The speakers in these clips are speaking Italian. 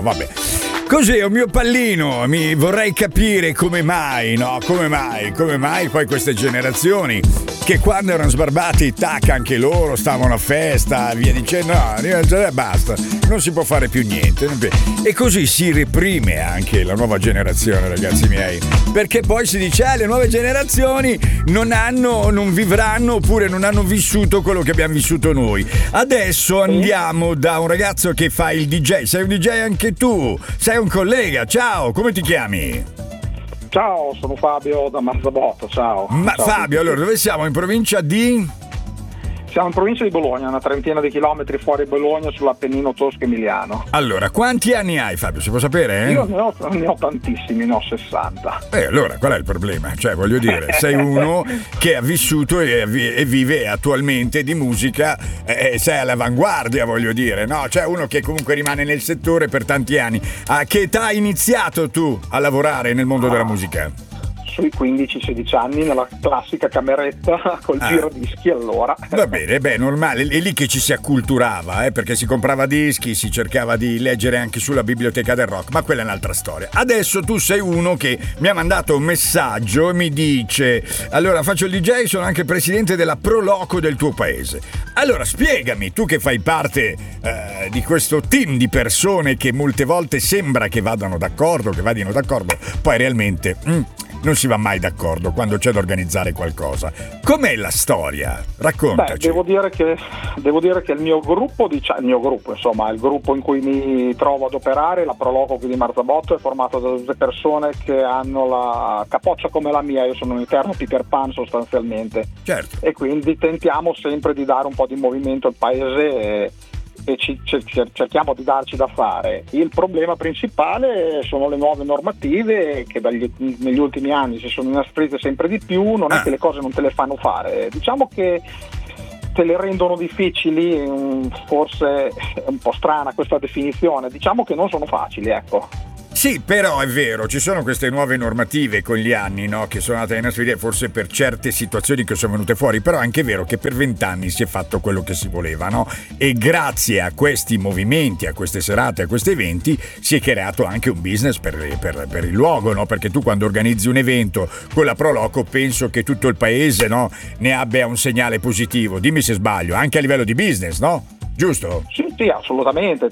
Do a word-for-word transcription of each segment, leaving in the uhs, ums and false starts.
vabbè. Così, un mio pallino, mi vorrei capire come mai, no? Come mai, come mai poi queste generazioni che quando erano sbarbati, tac, anche loro stavano a festa, via dicendo, no, basta, non si può fare più niente. E così si reprime anche la nuova generazione, ragazzi miei, perché poi si dice, eh, le nuove generazioni non hanno, non vivranno oppure non hanno vissuto quello che abbiamo vissuto noi. Adesso andiamo da un ragazzo che fa il D J, sei un D J anche tu, sei un collega, ciao, come ti chiami? Ciao, sono Fabio da Marzabotto, ciao. Ma ciao. Fabio, allora dove siamo? In provincia di? Siamo in provincia di Bologna, una trentina di chilometri fuori Bologna sull'Appennino tosco-emiliano. Allora, quanti anni hai, Fabio? Si può sapere? Eh? Io ne ho, ne ho tantissimi, ne ho sessanta. Eh, allora, qual è il problema? Cioè, voglio dire, sei uno che ha vissuto e, e vive attualmente di musica e sei all'avanguardia, voglio dire, no? Cioè, uno che comunque rimane nel settore per tanti anni. A che età hai iniziato tu a lavorare nel mondo ah. della musica? Sui quindici sedici anni nella classica cameretta col ah. giradischi allora. Va bene, beh, normale, è lì che ci si acculturava, eh, perché si comprava dischi, si cercava di leggere anche sulla biblioteca del rock, ma quella è un'altra storia. Adesso tu sei uno che mi ha mandato un messaggio e mi dice, allora faccio il D J, sono anche presidente della Pro Loco del tuo paese. Allora spiegami, tu che fai parte eh, di questo team di persone che molte volte sembra che vadano d'accordo, che vadino d'accordo, poi realmente... Mm, non si va mai d'accordo quando c'è da organizzare qualcosa. Com'è la storia? Raccontaci. Beh, devo dire che devo dire che il mio gruppo, diciamo, il mio gruppo, insomma, il gruppo in cui mi trovo ad operare, la Pro Loco qui di Marzabotto, è formato da due persone che hanno la capoccia come la mia. Io sono un eterno Peter Pan sostanzialmente. Certo. E quindi tentiamo sempre di dare un po' di movimento al paese e, e ci, cer- cerchiamo di darci da fare. Il problema principale sono le nuove normative che dagli, negli ultimi anni si sono inasprite sempre di più, non è ah. che le cose non te le fanno fare, diciamo che te le rendono difficili, forse è un po' strana questa definizione, diciamo che non sono facili, ecco. Sì, però è vero, ci sono queste nuove normative con gli anni, no? Che sono andate a inasprire forse per certe situazioni che sono venute fuori, però è anche vero che per vent'anni si è fatto quello che si voleva, no? E grazie a questi movimenti, a queste serate, a questi eventi, si è creato anche un business per, per, per il luogo, no? Perché tu quando organizzi un evento con la Pro Loco penso che tutto il paese, no, ne abbia un segnale positivo. Dimmi se sbaglio, anche a livello di business, no? Giusto? Sì, sì, assolutamente.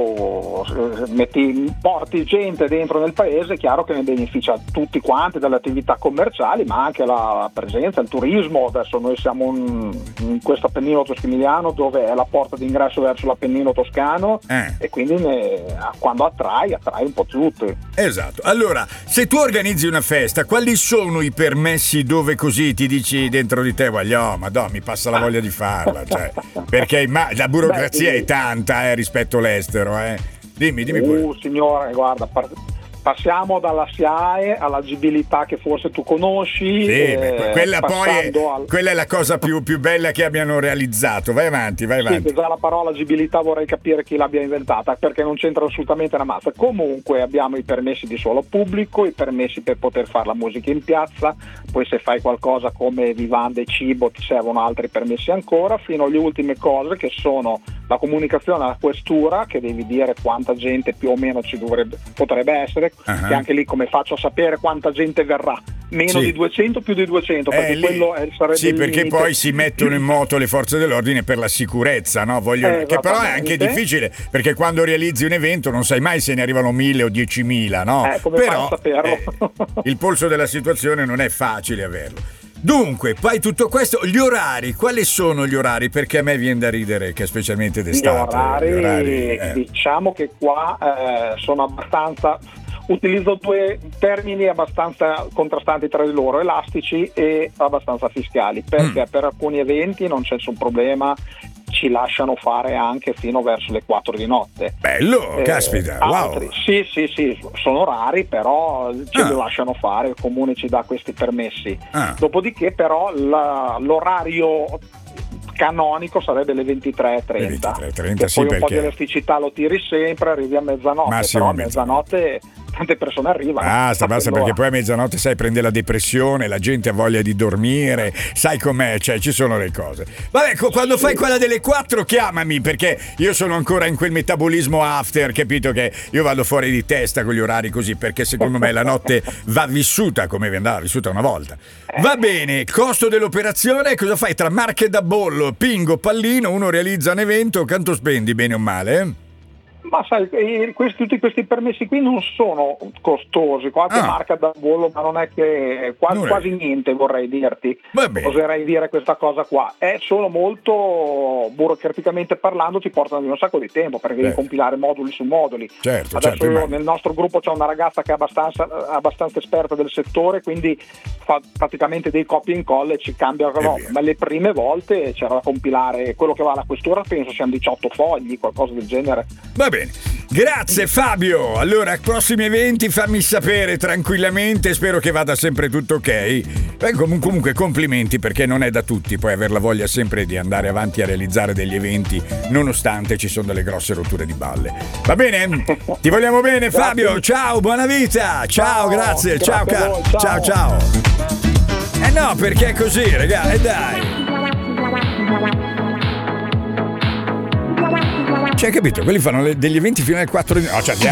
Tu metti, porti gente dentro nel paese, è chiaro che ne beneficia tutti quanti dalle attività commerciali, ma anche la presenza, il turismo. Adesso noi siamo in, in questo Appennino tosco-emiliano dove è la porta d'ingresso verso l'Appennino toscano eh. e quindi ne, quando attrai, attrai un po' tutti. Esatto. Allora, se tu organizzi una festa, quali sono i permessi dove così ti dici dentro di te, voglio, madonna, mi passa la voglia di farla, cioè, perché ma, la burocrazia Beh, è tanta eh, rispetto all'estero, eh. Dimmi, dimmi pure. Uh, signore, guarda, par- passiamo dalla S I A E all'agibilità che forse tu conosci. Sì, eh, quella poi è, al... quella è la cosa più, più bella che abbiano realizzato. Vai avanti, vai avanti. Sì, già la parola agibilità vorrei capire chi l'abbia inventata, perché non c'entra assolutamente una mazza. Comunque abbiamo i permessi di suolo pubblico, i permessi per poter fare la musica in piazza, poi se fai qualcosa come vivande e cibo ti servono altri permessi ancora, fino alle ultime cose che sono la comunicazione alla questura, che devi dire quanta gente più o meno ci dovrebbe, potrebbe essere, uh-huh. che anche lì come faccio a sapere quanta gente verrà? Meno sì. di duecento, più di duecento, perché eh, quello è, sarebbe sì, perché limite. Poi si mettono in moto le forze dell'ordine per la sicurezza, no? Voglio... Eh, che però è anche difficile, perché quando realizzi un evento non sai mai se ne arrivano mille o diecimila, no? Eh, come però fai a saperlo? eh, il polso della situazione non è facile averlo. Dunque, poi tutto questo, gli orari, quali sono gli orari? Perché a me viene da ridere che specialmente d'estate. Gli orari, gli orari eh. diciamo che qua eh, sono abbastanza, utilizzo due termini abbastanza contrastanti tra di loro, elastici e abbastanza fiscali, perché mm. per alcuni eventi non c'è nessun problema, ci lasciano fare anche fino verso le quattro di notte. Bello, eh, caspita, altri, wow. Sì, sì, sì, sono rari, però ce ah. li lasciano fare, il comune ci dà questi permessi. Ah. Dopodiché però la, l'orario canonico sarebbe le ventitré e trenta, ventitré e trenta, che sì, poi un perché... po' di elasticità lo tiri sempre, arrivi a mezzanotte, Massimo però a mezzanotte tante persone arrivano. Basta, basta, Allora. perché poi a mezzanotte sai prende la depressione, la gente ha voglia di dormire, sai com'è, cioè ci sono le cose. Vabbè, co- quando fai quella delle quattro chiamami, perché io sono ancora in quel metabolismo after, capito, che io vado fuori di testa con gli orari così, perché secondo me la notte va vissuta come andava vissuta una volta. Va bene, costo dell'operazione, cosa fai tra marche da bollo, pingo, pallino, uno realizza un evento, quanto spendi bene o male? Eh? Ma sai, eh, questi, tutti questi permessi qui non sono costosi, qualche Ah. marca da bollo, ma non è che quasi, Non è. quasi niente, vorrei dirti. Va bene. Oserei dire questa cosa qua. È solo molto burocraticamente parlando, ti portano di un sacco di tempo perché devi Certo. compilare moduli su moduli. Certo, Adesso certo, io immagino. nel nostro gruppo c'è una ragazza che è abbastanza, abbastanza esperta del settore, quindi fa praticamente dei copia e incolla e ci cambia. No, via. ma le prime volte c'era da compilare quello che va alla questura, penso siano diciotto fogli, qualcosa del genere. Va bene, grazie Fabio. Allora, prossimi eventi fammi sapere tranquillamente, spero che vada sempre tutto ok. Beh, com- comunque complimenti, perché non è da tutti poi aver la voglia sempre di andare avanti a realizzare degli eventi nonostante ci sono delle grosse rotture di balle. Va bene? Ti vogliamo bene Fabio, ciao, buona vita, ciao, Ciao, grazie, ciao grazie a caro, voi, ciao ciao. ciao. Eh no, perché è così ragazzi, e dai. Cioè, capito? Quelli fanno le- degli eventi fino alle quattro di... No, cioè,